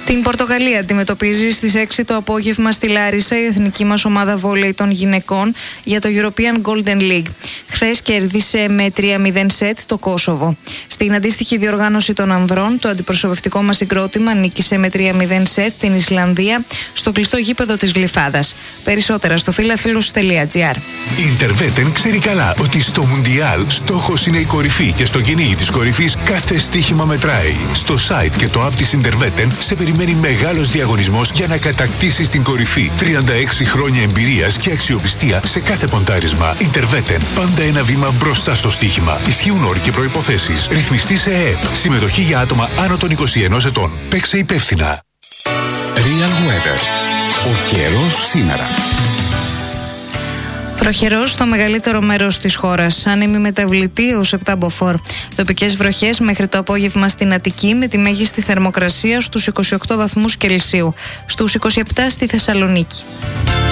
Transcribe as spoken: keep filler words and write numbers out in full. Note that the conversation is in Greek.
Την Πορτογαλία αντιμετωπίζει στις έξι το απόγευμα στη Λάρισα η εθνική μας ομάδα βόλεϊ των γυναικών για το European Golden League. Χθες κέρδισε με τρία μηδέν σετ το Κόσοβο. Στην αντίστοιχη διοργάνωση των ανδρών, το αντιπροσωπευτικό μας συγκρότημα νίκησε με τρία μηδέν σετ την Ισλανδία στο κλειστό γήπεδο της Γλυφάδας. Περισσότερα στο φίλαθλους τελεία τζι άρ. Η Interveten ξέρει καλά ότι στο Μουντιάλ στόχος είναι η κορυφή και στο κυνήγι της κορυφής κάθε στοίχημα μετράει. Στο site και το app της Interveten σε περιμένει μεγάλος διαγωνισμός για να κατακτήσεις την κορυφή. τριάντα έξι χρόνια εμπειρίας και αξιοπιστία σε κάθε ποντάρισμα. Interveten. Πάντα ένα βήμα μπροστά στο στοίχημα. Ισχύουν όροι και προϋποθέσεις. Ρυθμιστή σε ΕΕΠ. Συμμετοχή για άτομα άνω των είκοσι ενός ετών. Παίξε υπεύθυνα. Real Weather. Ο καιρός σήμερα. Βροχερός στο μεγαλύτερο μέρος της χώρας. Άνεμη μεταβλητή ως επτά μποφόρ. Τοπικές βροχές μέχρι το απόγευμα στην Αττική με τη μέγιστη θερμοκρασία στους είκοσι οκτώ βαθμούς Κελσίου. Στους είκοσι επτά στη Θεσσαλονίκη.